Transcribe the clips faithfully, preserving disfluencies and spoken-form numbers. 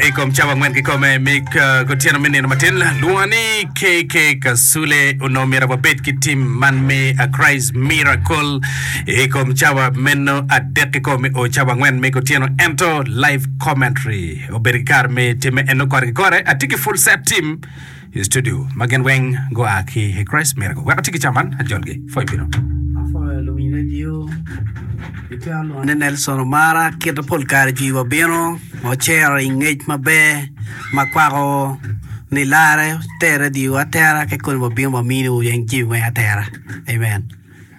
Ikom chawa ngwen kikome mik gotiano mene na matin luani K K Kasule unomira wabet kitim man me a Christ miracle. Ikom chawa meno adek kikome o chawa ngwen me gotiano ento live commentary oberikar me time eno kore kore atiki full set team studio magen weng go aki he Christ miracle wa atiki chaman ajongi foi bino for Lumina Dio Nelson Mara kita polkar jiwa bino o chair engage mabe makwaro nilare terra diwa terra che con bimbo minu yang jiwa terra amen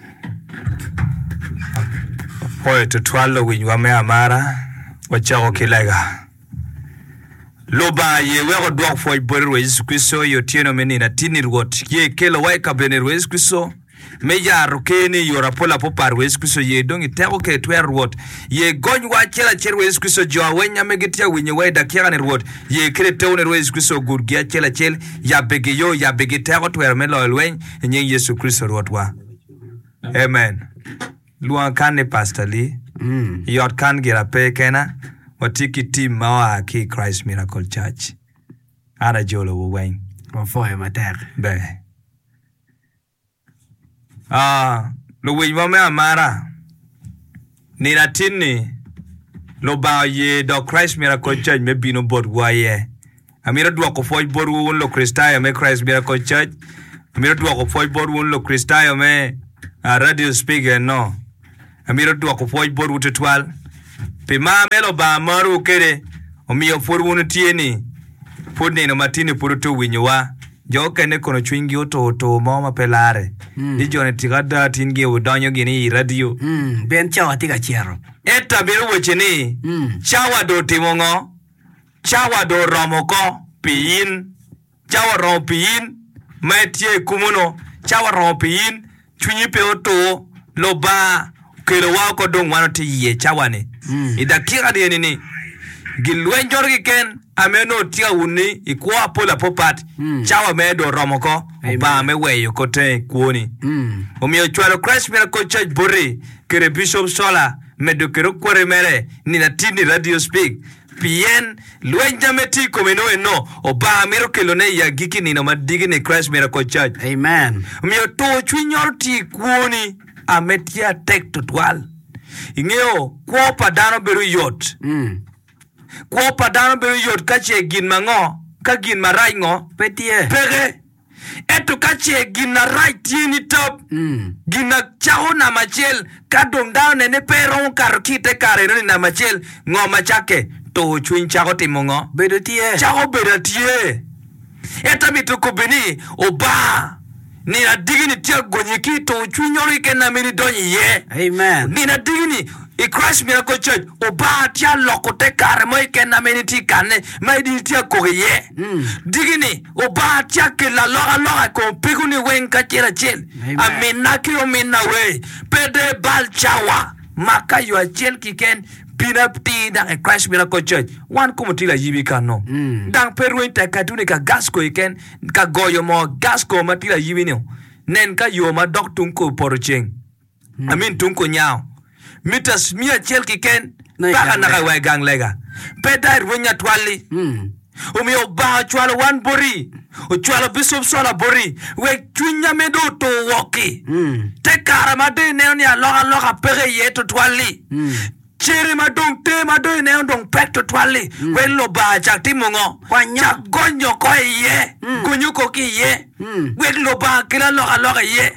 Oye to twalo winywa me amara wachako kilega Loba ye wego dwak foi boru Yesu Kristo yo tieno meni na tini ruot ye kelo wai kabene Yesu Kristo me ya rokeni yora pola popar Yesu Kristo ye dongi teko ke twer ruot ye gonywa chela cher Yesu Kristo jo wenya megetia winye wai dakiaga ne ruot ye kire teone Yesu Kristo gurgia chela chel ya bege yo ya bege teko twer melo elwen nye Yesu Kristo ruot wa amen luan kane pastor li mm. yot kan gira pe kena watiki team mawa ki Christ Miracle Church ara jolo wo wen Confoy mater be ah lo wi mo me amara ni latini lo ba ye do Christ Miracle Church me bino bod wa ye amira dwa ko foy bod won lo Christayo me Christ Miracle Church amira dwa ko foy bod won lo Christayo me a radio speaker no amira dwa ko foy bod wutwal pe ma melo ba maru kere o mi ofor wonu tieni podne no matini puruto winyowa jo kene kono chwingi oto to mama pelare di jone tigada tingi udonyo gini radio mm ben chawa tiga chiero eta bero wecheni mm. chawa do timongo chawa do romoko pin chawa ro pin metie kumuno chawa ro pin chwinyi pe oto loba kelo wa ko dong wano ti ye chawa ni mm. idakira de ni gilwen jorgi ken ameno tia uni ikwa pola popat mm. chawa medo romoko ba me weyo kote kuoni mm. omiyo chwalo Christ Miracle Church bori kere Bishop Sola medo kero kwere mere ni natini radio speak pien luenja meti komeno eno oba mero kelone ya giki ni no madigi ni Christ Miracle Church amen omiyo to chwinyorti kuoni ametia tek tutwal ingeo kwa padano beru yot mm. Kwa padano beru yot kache gin mango ka gin marai ngo petie pege eto kache gin na right tieni top mm. gin na chao na machel ka dong down ne pero kar kite kare no na machel ngo machake to chwin chao timongo bedo tie chao bedo tie eta mituko beni oba ni na digini tia gonyeki to chwinyori ke na mini donyi ye amen ni na digini i Christ Miracle Church oba tia lokote kare mo ke na mini ti kane mai di tia ko ye mm. digini oba tia ke la loga loga ko piguni wenka chira chel amina ki o minna we pede bal chawa maka yo chel ki ken pinapti da Christ Miracle Church wan kumutila yibi kano mm. dang perwen ta katuni ka gasko iken ka goyo mo gasko matila yibi no nen ka yo ma dok tunko porocheng mm. amin tunko nyao mitas mia chel kiken baka na ka we gang lega pedar wonya twali mm. umi oba chwalo wan bori o chwalo Bishop Sola bori we chunya medo to woki mm. te karama de ne oni aloga loga pere ye to twali mm. Chere madong te madong ne ondong pek to twali mm. we lo ba chak timongo wanya gonyo ko ye mm. gonyo ko ki ye mm. we lo ba kila lo aloga ye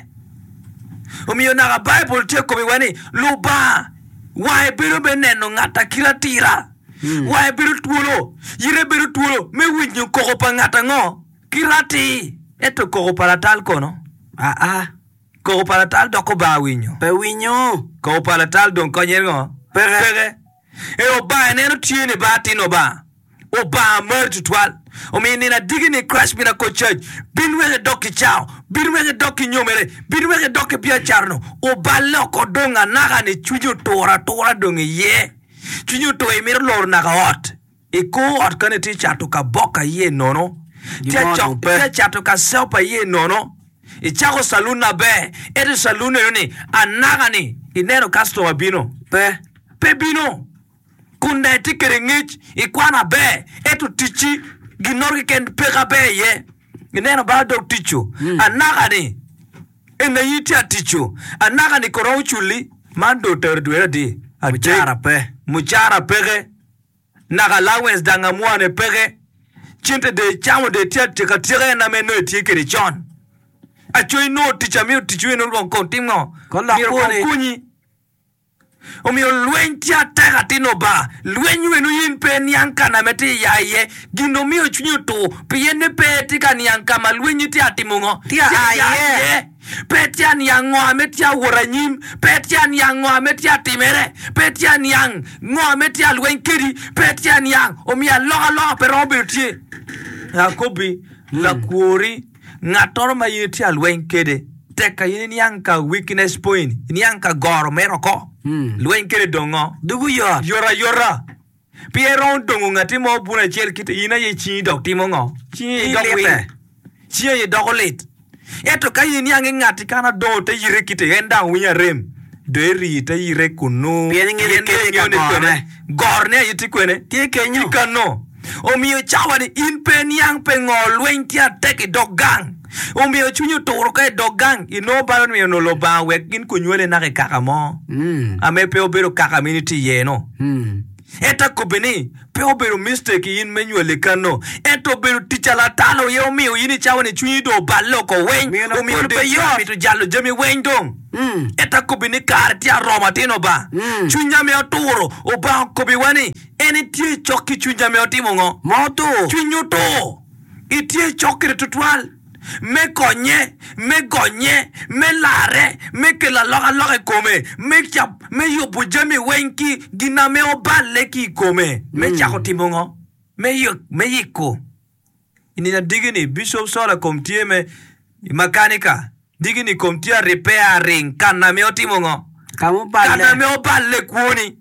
omiyo na Bible te ko mi wani lo ba wa biro beneno ngata kila tira mm. wa biro tuolo yire biro tuolo me winyo ko ko pa ngata ngo kirati eto ko ko palatal kono ah ah ko ko palatal doko ba winyo pe winyo ko palatal don konyengo pere pere e oba eneno tiene bati no ba oba merge twal o mini na digini Christ Miracle Church binwe doki chao binwe doki nyomere binwe doki pia charno oba loko donga naga ni chuju tora tora dongi ye chuju to emir lor naga hot e ko ot kane ti chato ka boka ye nono tia chok tia chato ka selpa ye nono e chako saluna be e saluna ni anaga ni inero customer bino pe pe bino kunde tikere ngich ikwana be etu tichi ginor ken pega be ye neno ba dok ticho anaga ni ene yiti aticho anaga ni koro chuli mando ter duere di Muchara pe. muchara pege naga lawens danga muane pege chinte de chamo de tia tika tire na meno tikere chon achoi no ticha mi tichu no ron kontingo Kola kuni. kuni Omi luen tia tega tino ba luen yu enu yin pe nianka na meti ya ye gindo mi ochunyo to pe yene pe tika nianka ma luen yu tia timongo Tia aye. pe tia niango ametia woranyim pe tia niango ametia timere pe tia niang ngo ametia luen kiri pe tia niang omi a loga loga pe robe tie Yakobi la kuori ngator ma yiti luen kede teka yini nianka weakness point nianka goro meroko Hmm. luen kede dongo Dugu yor. yora yora Piero dongo ngati mo buna chel kite ina ye chi dok timo ngo chi Chi dok lete. we chi ye dok lit eto kayi ni ange ngati kana do te yire kite enda winya rem de ri te yire kunu Bien ngene kede ka gorne. gorne yiti kwene Tie kenyo. kano o mi chawani in pe niang pe ngo luen tia teki dok gang o mi chunyu toro ka dok gang ino ba mi no lo ba we kin kunyole na ke kaka mo Hmm. ame pe obero kaka miniti yeno Hmm. eta kubini pe obero mistake yin menyole kano eto bero ticha la talo ye omi yini chawani chunyi do ballo ko wen Mino omi kul de pe yo. mi to jallo jemi wen dong Hmm. eta kubini karti a roma tino ba Mm. chunya me oturo oba kubi wani eni tie choki chunya me otimo ngo Moto. chunyu to itie choki tutwal me konye me gonye me lare me ke la loga loga kome me chap me yo bujami wenki gina me obale ki kome me Mm. chako timongo me yo me yiko ini na digini bishop sola komtie me makanika digini komtia repairing kana me otimongo Kamu kana me balle. obale kuoni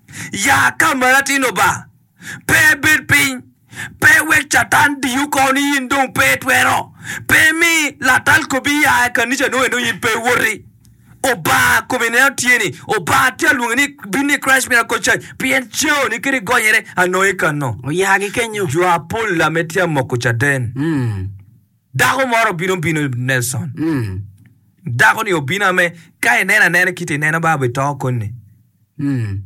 ya kamera tino ba pe bit pin pe we chatan di yu ko ni indong pe twero pe mi la tal ko bi ya kan ni no no yin pe wori oba ko me ne tieni oba tia lu ni bini crash me ko chai pien cho ni kiri gonyere anoy kano O yagi kenyo. ju apol la metia moko chaden Hmm. dago moro bino bino Nelson Hmm. dago ni obina me kai nena nena kiti nena ba be to konni Hmm.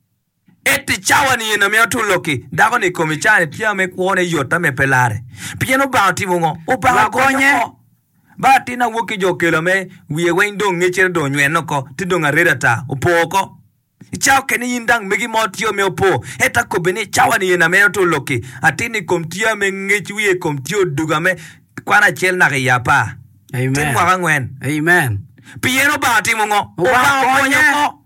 eti chawa ni na me to loki dago ni komichane tia me kuone yota me pelare pieno ba timongo o ba Ba gonye gonye. ba tina woki jo kelo me wiye wendo ngecher do nyweno ko tido ngareda ta opoko chao keni yindang megi motio me opo eta ko beni chawa ni na me to loki atini komtia me ngech wiye komtio duga me kwana chel na yapa Amen. timwa kangwen Amen. pieno ba timongo o Ba ba gonye gonye. ko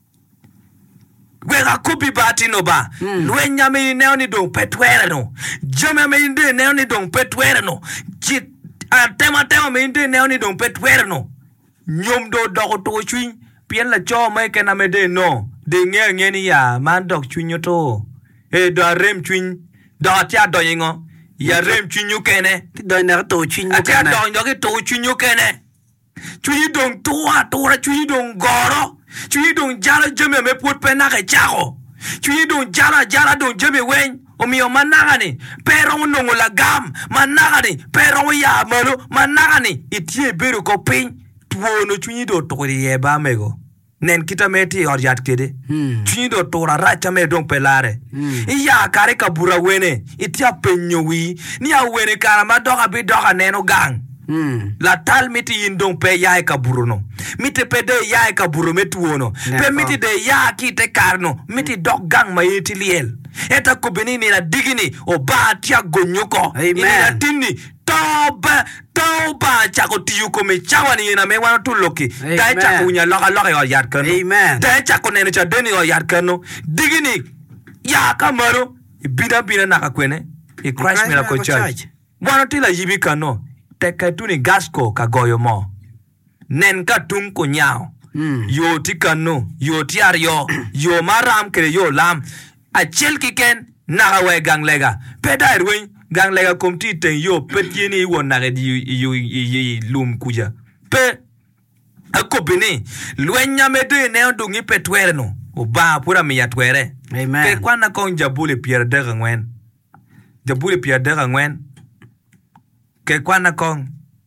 Wega kupi bati no ba Mm. Lwenya me neo ni dong petwere no Jame me inde neo ni dong petwere no Chit Atema tema me inde neo ni dong petwere no Nyom do doko to chwing Pien la cho me kena me de no De nge nge ni ya man dok chwing to E do a rem chwing Do atia do yingo Ya rem chwing yu kene Ti doi na to chinyo Atia kana. do yoki to chwing yu kene Chwing dong tuwa tuwa chwing dong goro Chwing dong jala jeme me put pe na ke chako Chwing dong jala jala dong jeme wen Omi o managani Pero nongo la gam Managani Pero ya malo Managani Itie beru ko pin Tuwo no chwing do tokori yeba mego Nen kita meti or yat kede Hmm. Chwing do tora racha me dong pelare Hmm. Iya kare kabura wene Itia penyo wi Ni a wene karama doga bi doga neno gang Hmm. La tal miti yindong pe ya e kaburu no miti pe de ya e kaburu metu wono pe D'accord. miti de ya ki te karno miti dog gang ma yiti liel eta kubini ni na digini o ba tia gonyoko Amen. ini na tini toba toba chako tiyuko me chawa ni na me wana tu loki Amen. dai chako unya loka loka yo yat kano Amen. dai chako nene cha deni yo yat kano digini ya kamaro bida bida nakakwene i Christ Miracle Church wana tila yibi kano teka tu ni gasko ka goyo mo nen ka tung ko nyao Hmm. yo ti kanu yo ti ario yo maram kere yo lam a chel kiken na ga we gang lega peda erwin gang lega komti ten yo pet yeni won na ga di yo lum kuja pe a kopini lwenya me de ne ndungi petwere no o ba pura mi ya twere Amen. Ke kwana kong jabule pier de ngwen. Jabule pier de ngwen. Ke kwana kong.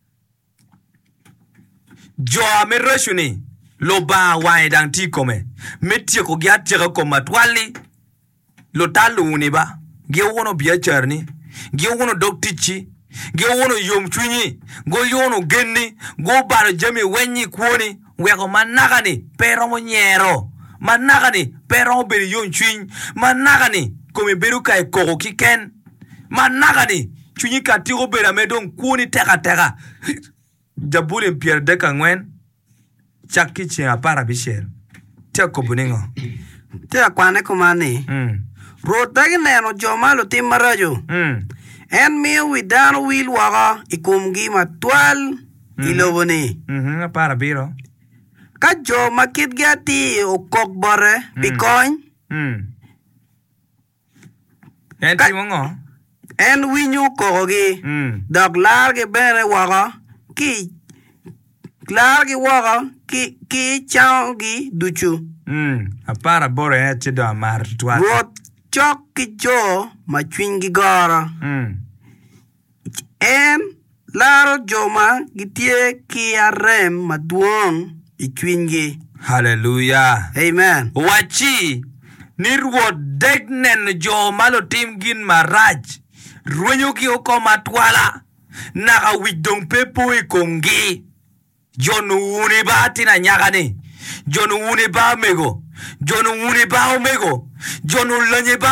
Jo me reshuni. Lo ba wai dang ti kome. Metie ko gya tira ko matwali. Lo talu ni ba. Ge wono biya charni. Ge wono dok tichi. Ge wono yom chunyi. Go yono genni. Go baro jami wenyi kwoni. Weko managani. Pero mo nyero. Managani. Pero mo beri yom chunyi. Managani. Kome beru kai koko kiken. Managani. Chunyi katiro bera medon kwoni teka teka. Jabule pier deka ngwen. Chaki chi apara bisher. Tia kobuningo. Tia kwane kumani. Mm. Rotagi neno joma lo timarajo. Mm. En miyo widano wil waga ikumgi matwal iloboni. Mhm, apara biro. Ka joma kit gati o kokbore bikoin. Mm. En ti mongo. En winyo kogogi. Mm. Dog large bene waga ki large waga ki ki changi duchu. Mm. Apara boro en chido amar twat. Rot chok ki jo machwingi gara. Mm. En laro joma gitie ki arem maduong ichwingi. Hallelujah. Amen. Wachi nirwo degnen jo malo tim gin maraj. Ruenyo ki oko matwala. Naga widong pepo e kongi. Jonu uni ba tina nyagani. Jonu uni ba mego. Jonu uni ba omego. Jonu lanye ba